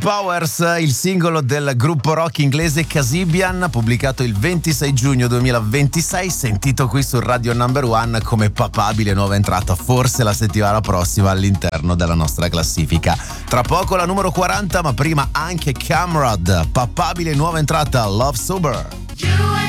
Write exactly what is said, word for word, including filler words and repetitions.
Powers, il singolo del gruppo rock inglese Casibian, pubblicato il ventisei giugno duemilaventisei, sentito qui su Radio Number One come papabile nuova entrata, forse la settimana prossima all'interno della nostra classifica. Tra poco la numero quaranta, ma prima anche Camrad, papabile nuova entrata, Love Sober.